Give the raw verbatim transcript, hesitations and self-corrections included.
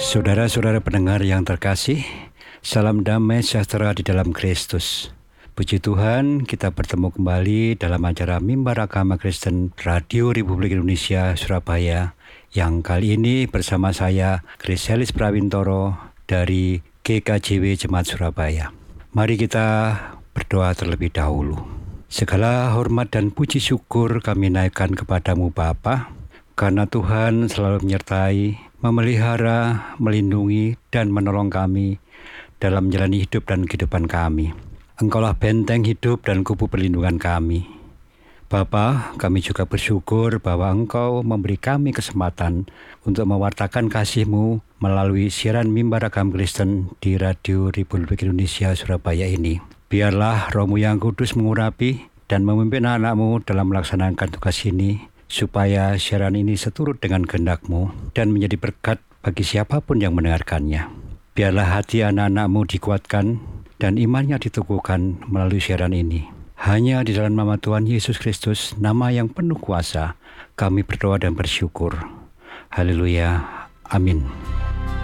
Saudara-saudara pendengar yang terkasih, salam damai sejahtera di dalam Kristus. Puji Tuhan, kita bertemu kembali dalam acara Mimbar Agama Kristen Radio Republik Indonesia Surabaya, yang kali ini bersama saya Kriselis Prawintoro dari G K J W Jemaat Surabaya. Mari kita berdoa terlebih dahulu. Segala hormat dan puji syukur kami naikkan kepadamu Bapa, karena Tuhan selalu menyertai, memelihara, melindungi, dan menolong kami dalam menjalani hidup dan kehidupan kami. Engkaulah benteng hidup dan kubu perlindungan kami. Bapa, kami juga bersyukur bahwa Engkau memberi kami kesempatan untuk mewartakan kasih-Mu melalui siaran Mimbar Agama Kristen di Radio Republik Indonesia Surabaya ini. Biarlah Roh-Mu yang kudus mengurapi dan memimpin anak-Mu dalam melaksanakan tugas ini, supaya siaran ini seturut dengan kehendak-Mu dan menjadi berkat bagi siapapun yang mendengarkannya. Biarlah hati anak-anak-Mu dikuatkan dan imannya diteguhkan melalui siaran ini. Hanya di dalam nama Tuhan Yesus Kristus, nama yang penuh kuasa, kami berdoa dan bersyukur. Haleluya. Amin.